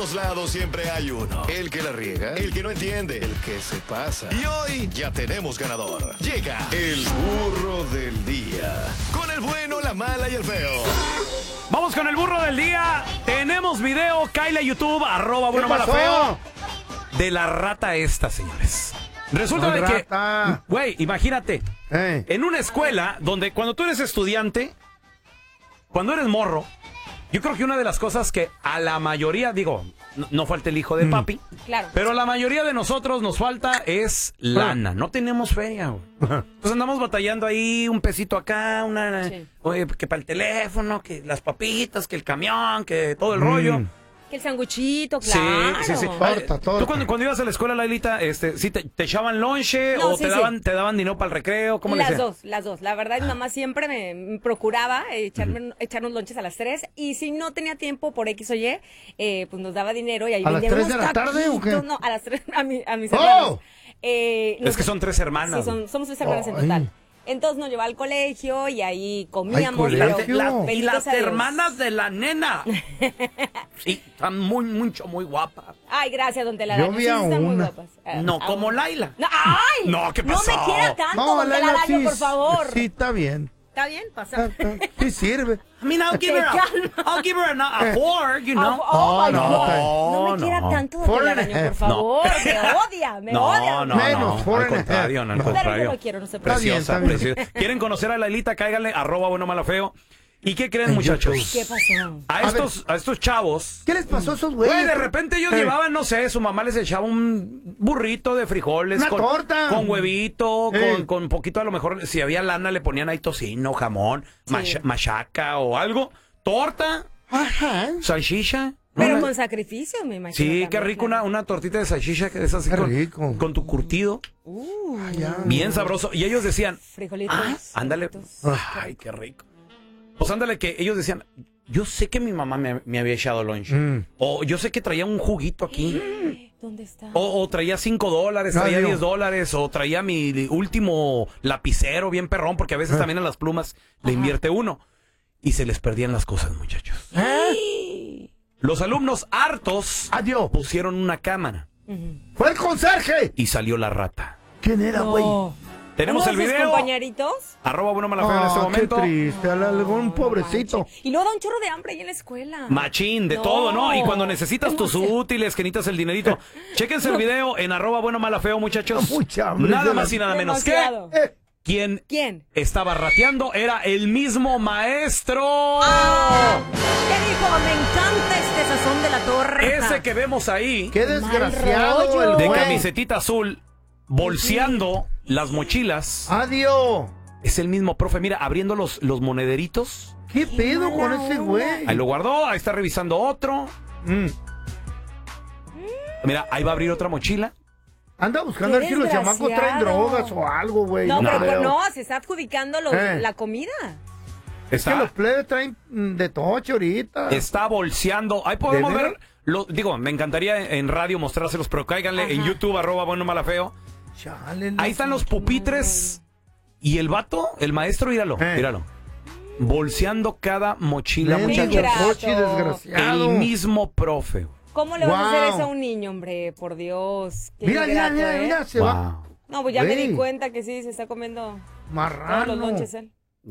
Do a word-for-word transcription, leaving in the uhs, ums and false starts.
todos lados siempre hay uno. El que la riega, el que no entiende, el que se pasa. Y hoy ya tenemos ganador. Llega el burro del día. Con el bueno, la mala y el feo. Vamos con el burro del día. Tenemos video, Kyle YouTube, arroba bueno, mala, feo. De la rata esta, señores. Resulta no de rata. que, güey, imagínate, eh. en una escuela donde cuando tú eres estudiante, cuando eres morro, yo creo que una de las cosas que a la mayoría, digo, no, no falta el hijo de papi, claro, pero a la mayoría de nosotros nos falta es lana. No tenemos feria, güey. Entonces andamos batallando ahí, un pesito acá, una, sí. oye, que para el teléfono, que las papitas, que el camión, que todo el mm. rollo. Que el sanguchito, claro. Sí, sí, sí. Torta, torta. ¿Tú cuando, cuando ibas a la escuela, Lailita, este, ¿sí te, te echaban lonche no, o sí, te daban sí. te daban dinero para el recreo? ¿Cómo las le dos, las dos. La verdad, mi mamá siempre me, me procuraba echarme, uh-huh. echarnos lonches a las tres. Y si no tenía tiempo por X o Y, eh, pues nos daba dinero y ahí ¿A las tres de la tarde o qué? No, a las tres, a, mi, a mis hermanos. ¡Oh! Eh, es que son tres hermanas. Sí, son, somos tres hermanas oh, en total. Ay. Entonces nos llevaba al colegio y ahí comíamos. Ay, pero la, y las hermanas de la nena. Sí, están muy, mucho, muy guapas. Ay, gracias, don Telaraño. Yo vi a sí, están una. muy guapas. Uh, no, como una. Laila. No, ¡ay! No, ¿qué pasó? No me quiera tanto, no, don Laila, Telaraño, sí, por favor. Sí, está bien. ¿Está bien? Pasa. Sí sirve. I mean, I'll give her a, I'll give her a, a four, you know. Oh, oh my no, God. no, no me quiera no. tanto, don Telaraño, por favor. No. Me odia, me no, odia. No, no, Menos, no. Al contrario, no, al contrario. Pero yo lo quiero, no se preocupe. Preciosa, bien, preciosa. ¿Quieren conocer a Lailita? Cáiganle, arroba bueno, mala, feo. ¿Y qué creen, muchachos? ¿Qué pasó? A, a estos, a estos chavos. ¿Qué les pasó a esos güeyes? Güey, de repente ellos eh. llevaban, no sé, su mamá les echaba un burrito de frijoles. Una con, torta. Con huevito, eh. con, con poquito, a lo mejor, si había lana, le ponían ahí tocino, jamón, sí. macha, machaca o algo. Torta. Ajá. Salchicha. Pero ¿no? Con sacrificio, me imagino. Sí, también, qué rico, claro. una, una tortita de salchicha que es así con, rico. con tu curtido. Uh, bien sabroso. Y ellos decían, frijolitos. ah, ándale. Ay, qué rico. Pues ándale, que ellos decían, yo sé que mi mamá me, me había echado lunch. Mm. O yo sé que traía un juguito aquí. ¿Dónde está? O, o traía cinco dólares, traía diez dólares, o traía mi último lapicero bien perrón, porque a veces ah. también a las plumas le invierte uno. Y se les perdían las cosas, muchachos. ¿Eh? Los alumnos hartos Adiós. pusieron una cámara. Uh-huh. ¡Fue el conserje! Y salió la rata. ¿Quién era, güey? No. Tenemos el video. compañeritos? Arroba bueno, mala, feo en este momento. Qué triste, algún pobrecito. No, y luego da un chorro de hambre ahí en la escuela. Machín, de no. todo, ¿no? Y cuando necesitas tus útiles, que necesitas el dinerito. Chéquense el video en arroba bueno, mala, feo, muchachos. Mucha hambre. Nada más y nada menos que... Eh. ¿Quién, ¿Quién estaba rateando? Era el mismo maestro. ¡Ah! ¿Qué dijo? Me encanta este sazón de la torre. Ese que vemos ahí. ¡Qué desgraciado! El de güey. camisetita azul, bolseando sí. las mochilas. ¡Adiós! Es el mismo profe, mira, abriendo los, los monederitos. ¿Qué, ¿Qué pedo con ese güey? Ahí lo guardó, ahí está revisando otro. Mm. Mm. Mira, ahí va a abrir otra mochila. Anda buscando a ver si los chamacos traen drogas o algo, güey. No, no, pero no, se está adjudicando los, eh. la comida. Es que los plebes traen de toche ahorita. Está bolseando. Ahí podemos ver, lo, digo, me encantaría en radio mostrárselos, pero cáiganle Ajá. en YouTube, arroba bueno, mala, feo. Chale, ahí están los pupitres y el vato, el maestro, míralo, eh. míralo. Bolseando cada mochila, muchachos. El mismo profe. ¿Cómo le vas wow. a hacer eso a un niño, hombre? Por Dios. Mira, mira, mira, ¿eh? mira, se wow. va. No, pues ya Wey. me di cuenta que sí, se está comiendo marrano. Todos los lonches él.